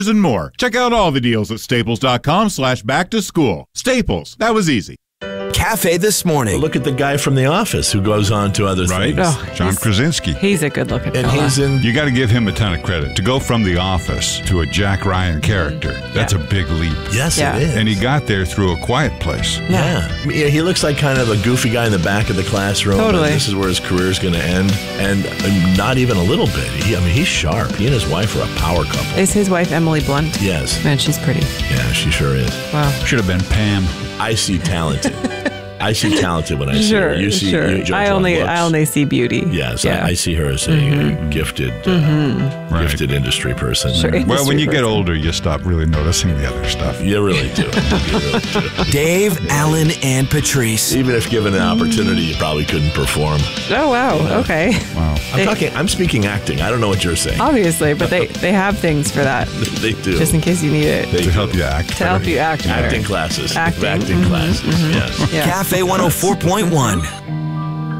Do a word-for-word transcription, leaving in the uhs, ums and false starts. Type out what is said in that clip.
and more. Check out all the deals at staples.com slash back to school. Staples. That was easy. Cafe This Morning. Look at the guy from The Office who goes on to other Right. things. Oh, John he's- Krasinski. He's a good-looking And fella. he's in... You got to give him a ton of credit. To go from The Office to a Jack Ryan character, that's Yeah. a big leap. Yes, Yeah. it is. And he got there through A Quiet Place. Yeah. yeah, he looks like kind of a goofy guy in the back of the classroom. Totally. And this is where his career's going to end, and uh, not even a little bit. He, I mean, he's sharp. He and his wife are a power couple. Is his wife Emily Blunt? Yes. Man, she's pretty. Yeah, she sure is. Wow. Should have been Pam. I see talented. I see talented when I see Sure, her. You see, sure. you judge I on only, looks. I only see beauty. Yes, Yeah. I, I see her as a mm-hmm. gifted, uh, Mm-hmm. Right. gifted industry person. Sure. Well, when you get person. older, you stop really noticing the other stuff. You really do. You really do. Dave, Alan, and Patrice. Even if given an opportunity, you probably couldn't perform. Oh, wow. Okay. Wow. I'm They- talking. I'm speaking acting. I don't know what you're saying. Obviously, but they, they have things for that, They do. just in case you need it. They To help you act. to help you act better. acting classes. Acting. Acting classes. Yes. Yeah. Cafe one oh four point one.